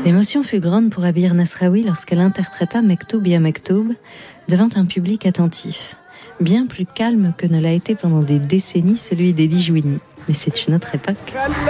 L'émotion fut grande pour Abir Nasraoui lorsqu'elle interpréta Mektoub ya Mektoub devant un public attentif, bien plus calme que ne l'a été pendant des décennies celui d'Eddie Jouini. Mais c'est une autre époque.